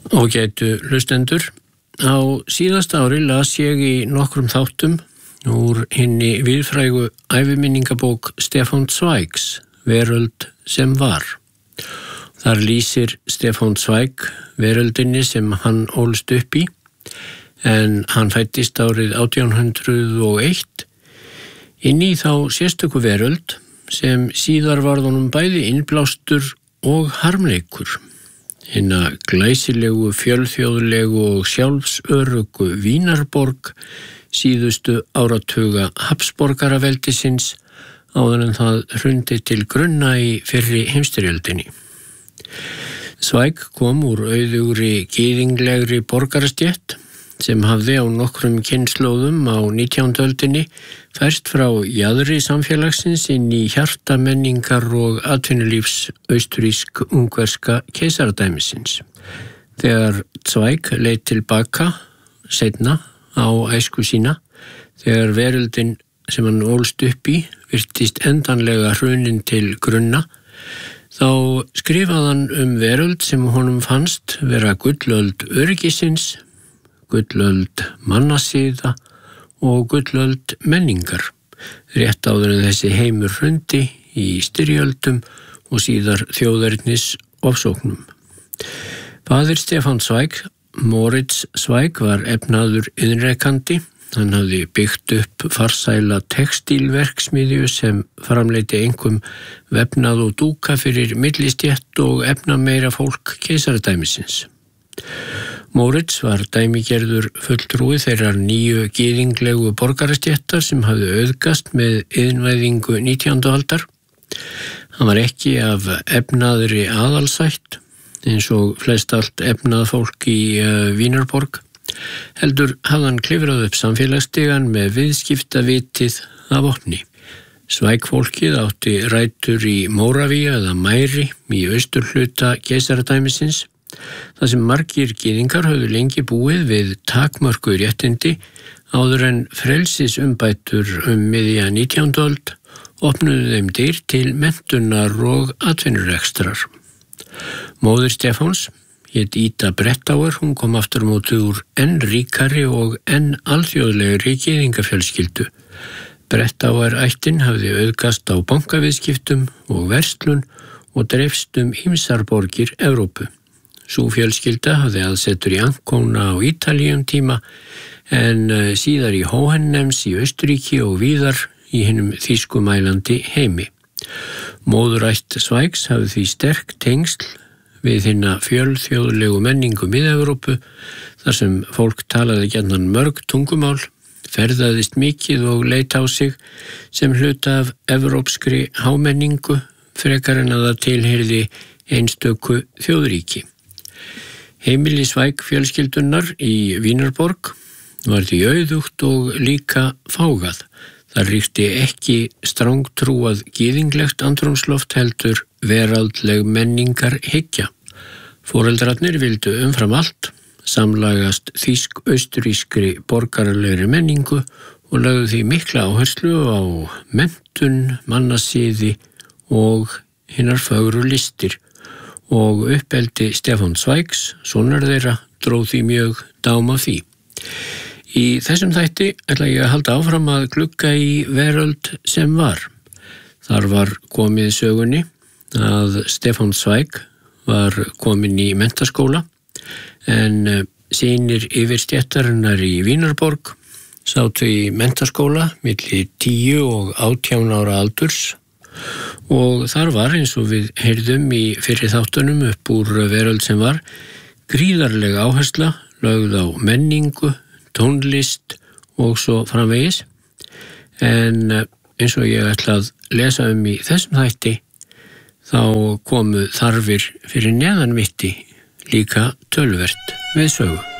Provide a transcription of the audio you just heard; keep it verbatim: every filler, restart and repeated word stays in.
Ágætu hlustendur, á síðasta ári las ég í nokkrum þáttum úr hinni víðfrægu æviminningabók Stefán Zweigs, Veröld sem var. Þar lýsir Stefán Zweig veröldinni sem hann ólst upp í, en hann fæddist árið átján hundrað og eitt inn í þá sérstöku veröld sem síðar varð honum bæði innblástur og harmleikur. Hinna glæsilegu, fjölþjóðlegu og sjálfsöruggu Vínarborg síðustu áratuga Habsborgaraveldisins áður en það hrundi til grunna í fyrri heimsstyrjöldinni. Zweig kom úr auðugri, gyðinglegri borgarastétt sem hafði á nokkrum kynslóðum á nítjándu öldinni færst frá jaðri samfélagsins inn í hjarta menningar og atvinnulífs austurísk-ungverska keisaradæmisins. Þegar Zweig leit tilbaka seinna á æsku sína, þegar veröldin sem hann ólst upp í virtist endanlega hrunin til grunna, þá skrifaði hann um veröld sem honum fannst vera gullöld öryggisins, gullöld mannasíða og gullöld menningar, rétt áður en þessi heimur hrundi í styrjöldum og síðar þjóðernis ofsóknum. Faðir Stefán Zweig, Moritz Zweig, var efnaður iðnrekandi. Hann hafði byggt upp farsæla textílverksmiðju sem framleiddi einkum vefnað og dúka fyrir millistétt og efnameira fólk keisaradæmisins. Moritz var dæmigerður fulltrúi þeirrar nýju gyðinglegu borgarastéttar sem hafði auðgast með iðnvæðingu nítjándu aldar. Hann var ekki af efnaðri aðalsætt, eins og flest allt efnað fólk í uh, Vínarborg. Heldur hafði hann klifrað upp samfélagsstigann með viðskiptavitið af vopni. Zweig-fólkið átti rætur í Móravíu eða Mæri í austurhluta keisaradæmisins, þar sem margir gyðingar höfðu lengi búið við takmörku réttindi áður en frelsisumbætur um miðja nítjándu öld opnuðu þeim dyr til menntunar og atvinnurekstrar. Móðir Stefáns hét Ida Brettauer, hún kom aftur á móti úr enn ríkari og enn alþjóðlegri gyðingafjölskyldu. Brettauer ættin hafði auðgast á bankaviðskiptum og verslun og dreifst um ýmsar borgir Evrópu. Sú fjölskylda hafði aðsetur í Ancona á Ítalíum tíma en síðar í Hohenems í Austurríki og víðar í hinum þýskumælandi heimi. Móðurætt Zweigs hafði því sterk tengsl við hinna fjölþjóðlegu menningu Mið-Evrópu, þar sem fólk talaði gjarnan mörg tungumál, ferðaðist mikið og leit á sig sem hluta af evrópskri hámenningu frekar en að það tilheyrði einstöku þjóðríki. Heimili Zweig fjölskyldunnar í Vínarborg var því auðugt og líka fágað. Það ríkti ekki strangtrúað gyðinglegt andrúmsloft heldur veraldleg menningar hyggja. Foreldrarnir vildu umfram allt samlagast þýsk-austurískri borgaralegri menningu og lögðu því mikla áherslu á menntun, mannasíði og hinar fögru listir. Og uppeldi Stefán Zweigs, sonar þeirra, dró því mjög dáma því. Í þessum þætti ætla ég að halda áfram að glugga í veröld sem var. Þar var komið sögunni að Stefán Zweig var komin í menntaskóla, en synir yfirstéttarinnar í Vínarborg sátu í menntaskóla milli tíu og átján ára aldurs. Og þar var, eins og við heyrðum í fyrri þáttunum upp úr veröld sem var, gríðarleg áhersla lögð á menningu, tónlist og svo framvegis. En eins og ég ætla að lesa um í þessum þætti, þá komu þarfir fyrir neðanvitti líka töluvert við sögu.